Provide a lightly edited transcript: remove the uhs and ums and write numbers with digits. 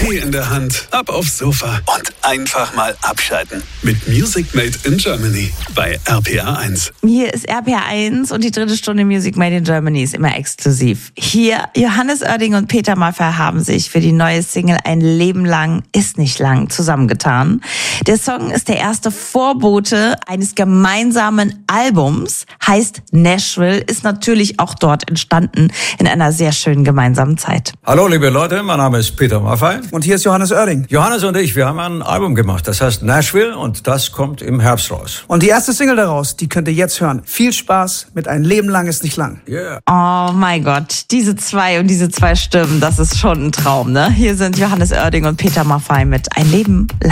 Tee in der Hand, ab aufs Sofa und einfach mal abschalten. Mit Music Made in Germany bei RPA 1. Hier ist RPA 1 und die dritte Stunde Music Made in Germany ist immer exklusiv. Hier, Johannes Oerding und Peter Maffay haben sich für die neue Single Ein Leben lang ist nicht lang zusammengetan. Der Song ist der erste Vorbote eines gemeinsamen Albums, heißt Nashville, ist natürlich auch dort entstanden in einer sehr schönen gemeinsamen Zeit. Hallo liebe Leute, mein Name ist Peter Maffay. Und hier ist Johannes Oerding. Johannes und ich, wir haben ein Album gemacht, das heißt Nashville und das kommt im Herbst raus. Und die erste Single daraus, die könnt ihr jetzt hören. Viel Spaß mit Ein Leben lang ist nicht lang. Yeah. Oh mein Gott, diese zwei Stimmen, das ist schon ein Traum, ne? Hier sind Johannes Oerding und Peter Maffay mit Ein Leben lang.